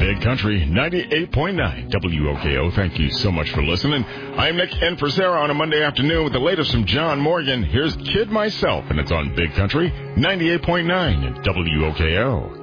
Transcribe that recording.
Big Country 98.9 WOKO. Thank you so much for listening. I'm Nick in for Sarah on a Monday afternoon with the latest from John Morgan. Here's Kid Myself, and it's on Big Country 98.9 WOKO.